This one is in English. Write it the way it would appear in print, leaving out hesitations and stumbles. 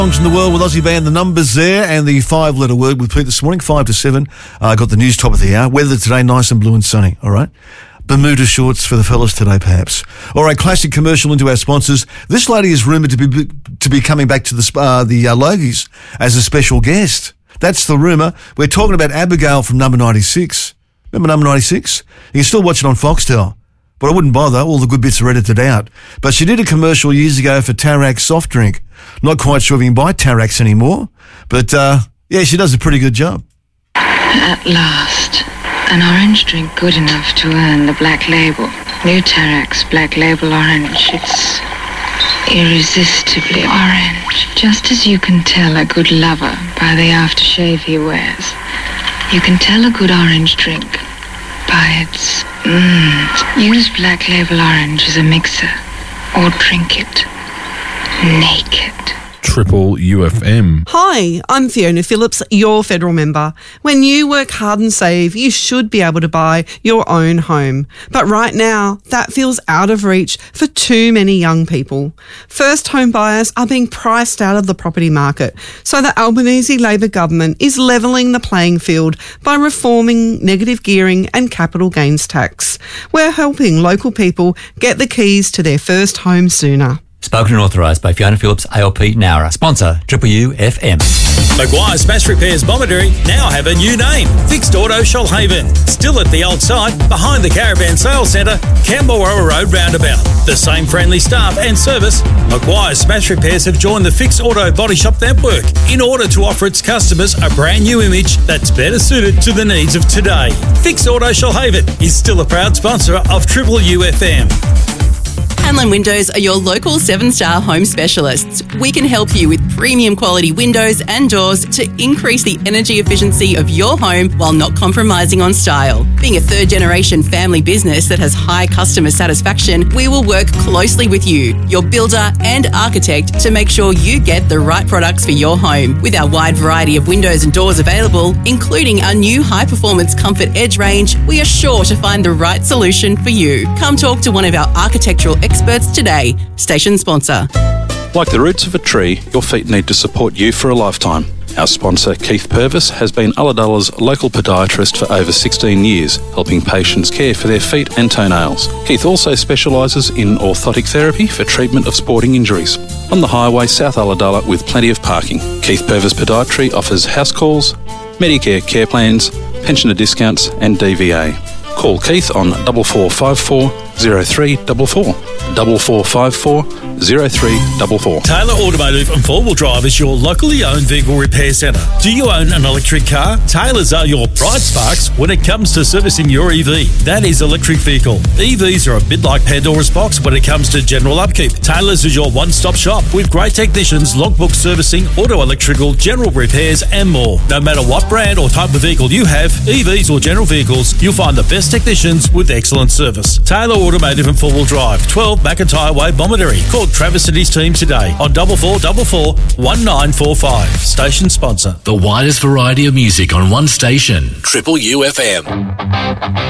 Songs in the world with Aussie band The Numbers there, and the 5-letter word with Pete this morning, 5 to 7. Got the news top of the hour. Weather today, nice and blue and sunny, all right? Bermuda shorts for the fellas today, perhaps. All right, classic commercial into our sponsors. This lady is rumoured to be coming back to the Logies as a special guest. That's the rumour. We're talking about Abigail from Number 96. Remember Number 96? You can still watch it on Foxtel. But I wouldn't bother. All the good bits are edited out. But she did a commercial years ago for Tarak soft drink. Not quite sure if you can buy Taraks anymore. But, yeah, she does a pretty good job. At last, an orange drink good enough to earn the black label. New Tarak's Black Label Orange. It's irresistibly orange. Just as you can tell a good lover by the aftershave he wears, you can tell a good orange drink by its Use Black Label Orange as a mixer, or drink it naked. Triple UFM. Hi, I'm Fiona Phillips, your federal member. When you work hard and save, you should be able to buy your own home. But right now, that feels out of reach for too many young people. First home buyers are being priced out of the property market, so the Albanese Labor government is levelling the playing field by reforming negative gearing and capital gains tax. We're helping local people get the keys to their first home sooner. Spoken and authorised by Fiona Phillips, ALP Nowra. Sponsor, Triple UFM. Maguire Smash Repairs Bomaderry now have a new name, Fixed Auto Shoalhaven. Still at the old site, behind the Caravan Sales Centre, Campbell Road Roundabout. The same friendly staff and service, Maguire Smash Repairs have joined the Fixed Auto Body Shop network in order to offer its customers a brand new image that's better suited to the needs of today. Fixed Auto Shoalhaven is still a proud sponsor of Triple UFM. Hanlon Windows are your local 7-star home specialists. We can help you with premium quality windows and doors to increase the energy efficiency of your home while not compromising on style. Being a third-generation family business that has high customer satisfaction, we will work closely with you, your builder and architect, to make sure you get the right products for your home. With our wide variety of windows and doors available, including our new high-performance Comfort Edge range, we are sure to find the right solution for you. Come talk to one of our architectural experts today. Station sponsor. Like the roots of a tree, your feet need to support you for a lifetime. Our sponsor, Keith Purvis, has been Ulladulla's local podiatrist for over 16 years, helping patients care for their feet and toenails. Keith also specialises in orthotic therapy for treatment of sporting injuries. On the highway, South Ulladulla, with plenty of parking. Keith Purvis Podiatry offers house calls, Medicare care plans, pensioner discounts and DVA. Call Keith on 4454 0344. 4454 0344. Taylor Automotive and 4-Wheel Drive is your locally owned vehicle repair centre. Do you own an electric car? Taylor's are your bright sparks when it comes to servicing your EV. That is electric vehicle. EVs are a bit like Pandora's box when it comes to general upkeep. Taylor's is your one-stop shop with great technicians, logbook servicing, auto electrical, general repairs and more. No matter what brand or type of vehicle you have, EVs or general vehicles, you'll find the best technicians with excellent service. Taylor Automotive and 4-Wheel Drive, 12 McIntyre Way, Bomaderry. Call Travis and his team today on 4444 1945. Station sponsor. The widest variety of music on one station. Triple UFM.